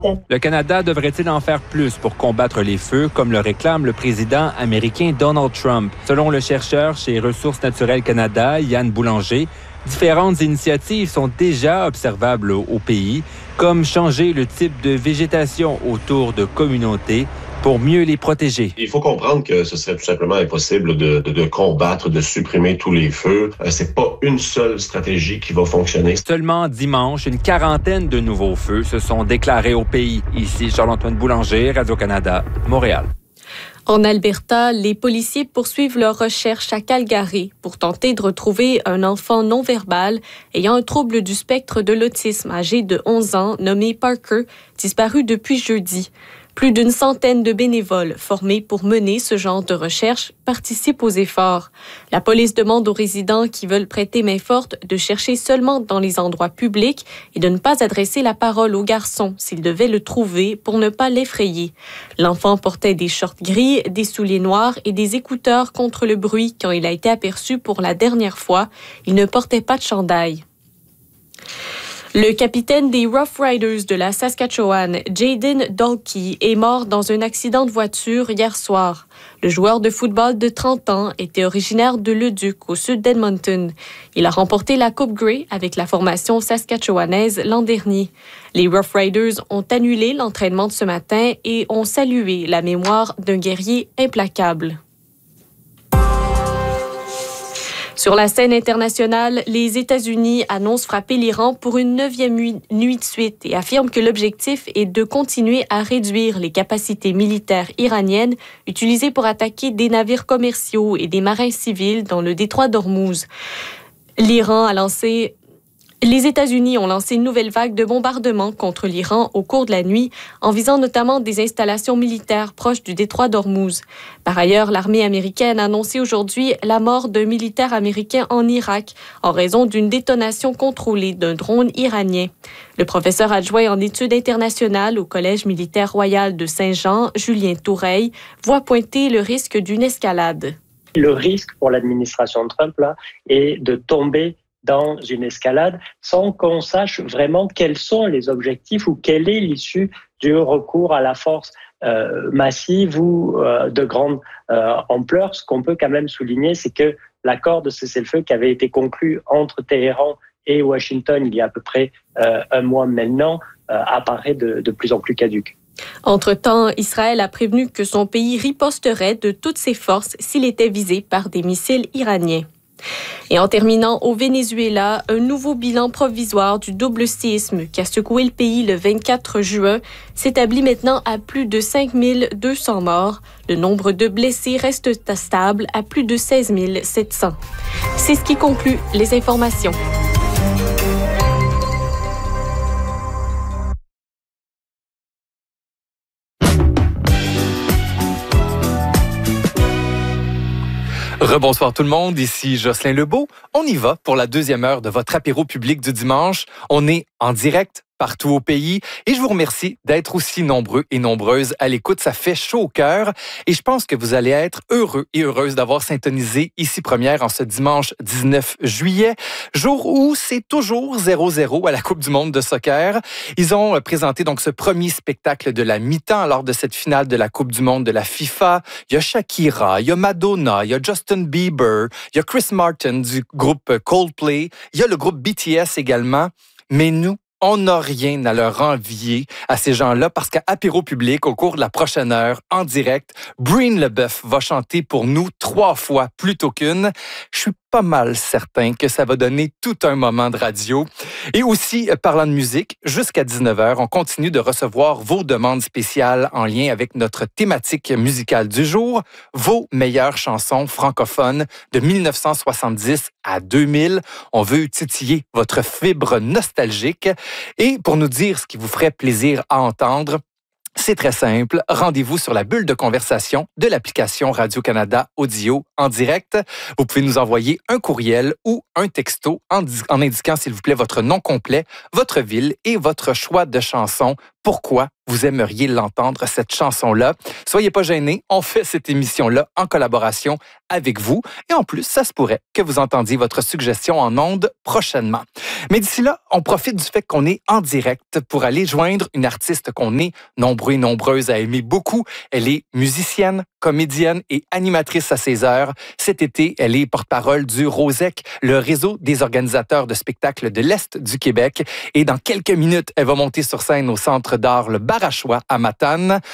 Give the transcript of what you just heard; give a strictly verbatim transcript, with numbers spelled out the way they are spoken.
Le Canada devrait-il en faire plus pour combattre les feux, comme le réclame le président américain Donald Trump? Selon le chercheur chez Ressources naturelles Canada, Yann Boulanger, différentes initiatives sont déjà observables au pays, comme changer le type de végétation autour de communautés pour mieux les protéger. Il faut comprendre que ce serait tout simplement impossible de, de, de combattre, de supprimer tous les feux. Euh, c'est pas une seule stratégie qui va fonctionner. Seulement dimanche, une quarantaine de nouveaux feux se sont déclarés au pays. Ici, Charles-Antoine Boulanger, Radio-Canada, Montréal. En Alberta, les policiers poursuivent leurs recherches à Calgary pour tenter de retrouver un enfant non-verbal ayant un trouble du spectre de l'autisme âgé de onze ans nommé Parker, disparu depuis jeudi. Plus d'une centaine de bénévoles formés pour mener ce genre de recherche participent aux efforts. La police demande aux résidents qui veulent prêter main forte de chercher seulement dans les endroits publics et de ne pas adresser la parole au garçon s'ils devaient le trouver pour ne pas l'effrayer. L'enfant portait des shorts gris, des souliers noirs et des écouteurs contre le bruit quand il a été aperçu pour la dernière fois. Il ne portait pas de chandail. Le capitaine des Rough Riders de la Saskatchewan, Jayden Dalkey, est mort dans un accident de voiture hier soir. Le joueur de football de trente ans était originaire de Leduc, au sud d'Edmonton. Il a remporté la Coupe Grey avec la formation saskatchewanaise l'an dernier. Les Rough Riders ont annulé l'entraînement de ce matin et ont salué la mémoire d'un guerrier implacable. Sur la scène internationale, les États-Unis annoncent frapper l'Iran pour une neuvième nuit de suite et affirment que l'objectif est de continuer à réduire les capacités militaires iraniennes utilisées pour attaquer des navires commerciaux et des marins civils dans le détroit d'Ormuz. L'Iran a lancé... Les États-Unis ont lancé une nouvelle vague de bombardements contre l'Iran au cours de la nuit, en visant notamment des installations militaires proches du détroit d'Ormuz. Par ailleurs, l'armée américaine a annoncé aujourd'hui la mort d'un militaire américain en Irak en raison d'une détonation contrôlée d'un drone iranien. Le professeur adjoint en études internationales au Collège militaire royal de Saint-Jean, Julien Toureille, voit pointer le risque d'une escalade. Le risque pour l'administration Trump là, est de tomber dans une escalade sans qu'on sache vraiment quels sont les objectifs ou quelle est l'issue du recours à la force euh, massive ou euh, de grande euh, ampleur. Ce qu'on peut quand même souligner, c'est que l'accord de cessez-le-feu qui avait été conclu entre Téhéran et Washington il y a à peu près euh, un mois maintenant euh, apparaît de, de plus en plus caduc. Entre-temps, Israël a prévenu que son pays riposterait de toutes ses forces s'il était visé par des missiles iraniens. Et en terminant, au Venezuela, un nouveau bilan provisoire du double séisme qui a secoué le pays le vingt-quatre juin s'établit maintenant à plus de cinq mille deux cents morts. Le nombre de blessés reste stable à plus de seize mille sept cents. C'est ce qui conclut les informations. Rebonsoir tout le monde, ici Jocelyn Lebeau. On y va pour la deuxième heure de votre apéro public du dimanche. On est en direct partout au pays et je vous remercie d'être aussi nombreux et nombreuses à l'écoute. Ça fait chaud au cœur et je pense que vous allez être heureux et heureuses d'avoir syntonisé Ici Première en ce dimanche dix-neuf juillet, jour où c'est toujours zéro zéro à la Coupe du monde de soccer. Ils ont présenté donc ce premier spectacle de la mi-temps lors de cette finale de la Coupe du monde de la FIFA. Il y a Shakira, il y a Madonna, il y a Justin Bieber, il y a Chris Martin du groupe Coldplay, il y a le groupe B T S également. Mais nous, on n'a rien à leur envier à ces gens-là parce qu'à Apéro Public, au cours de la prochaine heure, en direct, Breen Leboeuf va chanter pour nous trois fois plutôt qu'une. Je suis pas mal certain que ça va donner tout un moment de radio. Et aussi, parlant de musique, jusqu'à dix-neuf heures, on continue de recevoir vos demandes spéciales en lien avec notre thématique musicale du jour, vos meilleures chansons francophones de mille neuf cent soixante-dix à deux mille. On veut titiller votre fibre nostalgique. Et pour nous dire ce qui vous ferait plaisir à entendre, c'est très simple. Rendez-vous sur la bulle de conversation de l'application Radio-Canada Audio en direct. Vous pouvez nous envoyer un courriel ou un texto en, en indiquant, s'il vous plaît, votre nom complet, votre ville et votre choix de chanson pourquoi vous aimeriez l'entendre, cette chanson-là. Soyez pas gênés, on fait cette émission-là en collaboration avec vous. Et en plus, ça se pourrait que vous entendiez votre suggestion en ondes prochainement. Mais d'ici là, on profite du fait qu'on est en direct pour aller joindre une artiste qu'on est nombreux et nombreuses à aimer beaucoup. Elle est musicienne, comédienne et animatrice à ses heures. Cet été, elle est porte-parole du ROSEC, le réseau des organisateurs de spectacles de l'Est du Québec. Et dans quelques minutes, elle va monter sur scène au Centre d'art Le Barachois à Matane.